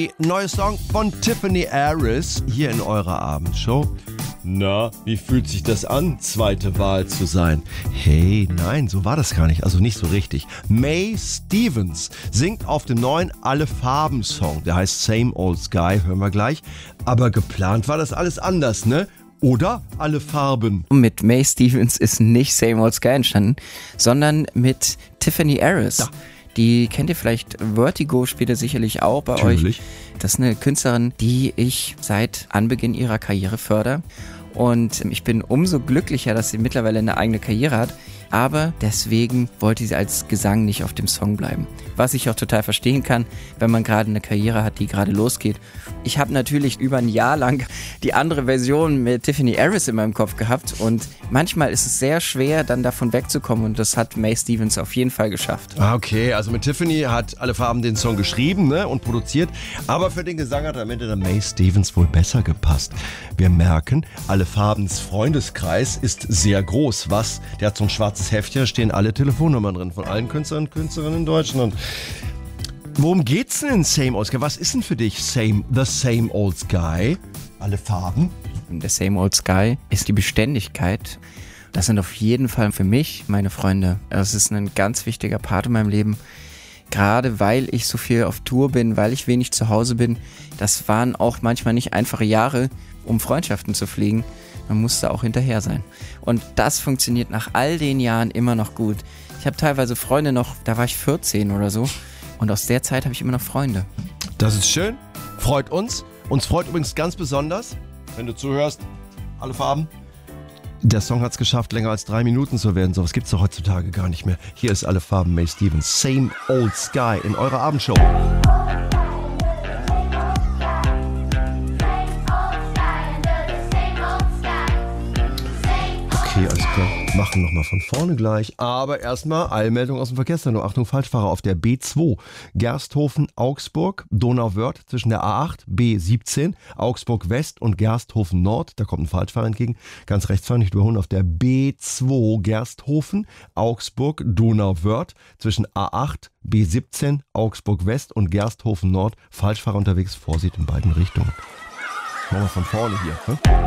neue Song von Tiffany Harris hier in eurer Abendshow. Na, wie fühlt sich das an, zweite Wahl zu sein? Hey, nein, so war das gar nicht, also nicht so richtig. Mae Stevens singt auf dem neuen Alle-Farben-Song, der heißt Same Old Sky, hören wir gleich. Aber geplant war das alles anders, ne? Oder alle Farben. Mit Mae Stevens ist nicht Same Old Sky entstanden, sondern mit Tiffany Harris. Ja. Die kennt ihr vielleicht, Vertigo spielt ihr sicherlich auch bei Natürlich. euch. Das ist eine Künstlerin, die ich seit Anbeginn ihrer Karriere fördere. Und ich bin umso glücklicher, dass sie mittlerweile eine eigene Karriere hat. Aber deswegen wollte sie als Gesang nicht auf dem Song bleiben. Was ich auch total verstehen kann, wenn man gerade eine Karriere hat, die gerade losgeht. Ich habe natürlich über ein Jahr lang die andere Version mit Tiffany Harris in meinem Kopf gehabt. Und manchmal ist es sehr schwer, dann davon wegzukommen. Und das hat Mae Stevens auf jeden Fall geschafft. Ah, okay, also mit Tiffany hat Alle Farben den Song geschrieben, ne, und produziert. Aber für den Gesang hat am Ende der Mae Stevens wohl besser gepasst. Wir merken, Alle Farbens Freundeskreis ist sehr groß. Der hat so ein schwarzes Heftchen, da stehen alle Telefonnummern drin von allen Künstlern und Künstlerinnen in Deutschland. Worum geht's denn in Same Old Sky? Was ist denn für dich The Same Old Sky? Alle Farben? Der Same Old Sky ist die Beständigkeit. Das sind auf jeden Fall für mich meine Freunde. Das ist ein ganz wichtiger Part in meinem Leben. Gerade weil ich so viel auf Tour bin, weil ich wenig zu Hause bin. Das waren auch manchmal nicht einfache Jahre, um Freundschaften zu pflegen. Man musste auch hinterher sein. Und das funktioniert nach all den Jahren immer noch gut. Ich habe teilweise Freunde noch, da war ich 14 oder so. Und aus der Zeit habe ich immer noch Freunde. Das ist schön, freut uns. Uns freut übrigens ganz besonders, wenn du zuhörst, Alle Farben. Der Song hat es geschafft, länger als 3 Minuten zu werden. So was gibt es doch heutzutage gar nicht mehr. Hier ist Alle Farben, Mae Stevens. Same Old Sky in eurer Abendshow. Okay, alles klar. Machen nochmal von vorne gleich. Aber erstmal Eilmeldung aus dem Verkehrszentrum. Achtung, Falschfahrer auf der B2. Gersthofen-Augsburg, Donauwörth zwischen der A8, B17, Augsburg West und Gersthofen Nord. Da kommt ein Falschfahrer entgegen. Ganz rechts fahren, nicht überholen. Auf der B2 Gersthofen, Augsburg, Donauwörth zwischen A8, B17, Augsburg West und Gersthofen Nord. Falschfahrer unterwegs. Vorsicht in beiden Richtungen. Machen wir von vorne hier.